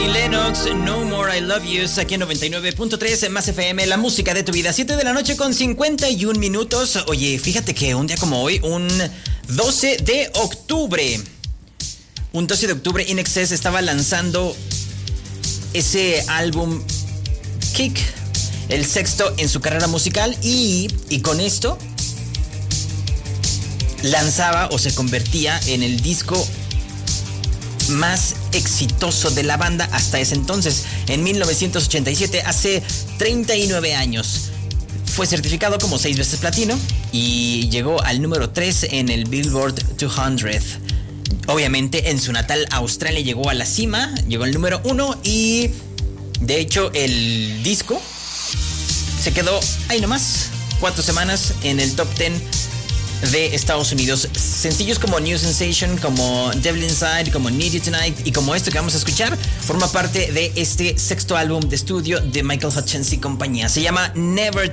Annie Lennox, No More I Love You, aquí en 99.3 Más FM, la música de tu vida. 7 de la noche con 51 minutos. Oye, fíjate que un día como hoy, un 12 de octubre, INXS estaba lanzando ese álbum Kick, el sexto en su carrera musical, y con esto lanzaba o se convertía en el disco más exitoso de la banda hasta ese entonces. En 1987, hace 39 años, fue certificado como 6 veces platino y llegó al número 3 en el Billboard 200. Obviamente en su natal Australia llegó a la cima, llegó al número 1 y de hecho el disco se quedó ahí nomás 4 semanas en el top 10 de Estados Unidos. Sencillos como New Sensation, como Devil Inside, como Need You Tonight y como esto que vamos a escuchar forma parte de este sexto álbum de estudio de Michael Hutchence y compañía. Se llama Never